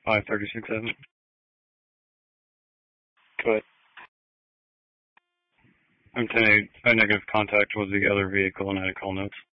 I-36 Go ahead. I'm 10-8. I had negative contact with the other vehicle and I had to call notes.